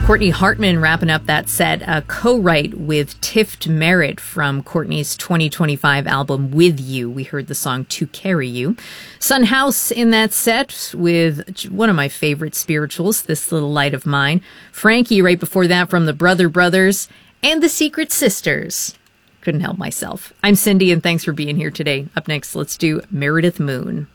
Courtney Hartman wrapping up that set, a co-write with Tift Merritt from Courtney's 2025 album With You. We heard the song To Carry You. Son House in that set with one of my favorite spirituals, This Little Light of Mine. Frankie right before that from the Brother Brothers and the Secret Sisters. Couldn't help myself. I'm Cindy, and thanks for being here today. Up next, let's do Meredith Moon.